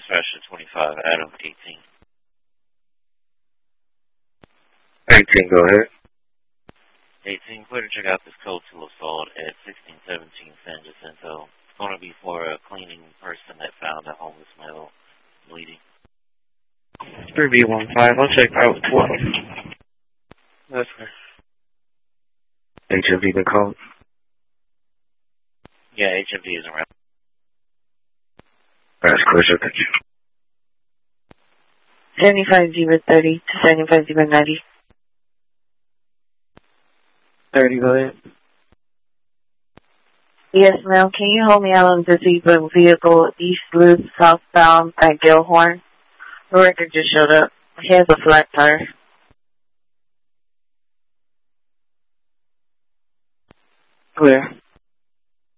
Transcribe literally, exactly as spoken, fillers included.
dispatch to twenty-five, Adam eighteen. eighteen, go ahead. eighteen, clear to check out this code two assault at sixteen seventeen San Jacinto. It's going to be for a cleaning person that found a homeless male bleeding. three B one five, I'll check out twelve. That's fair. H M V been called? Yeah, H M V is around. That's closer, thank you. seventy-five zero thirty to seventy-five zero ninety. thirty, go ahead. Yes, ma'am. Can you hold me out on the disabled vehicle East Loop southbound at Gilhorn? The record just showed up. He has a flat tire. Clear.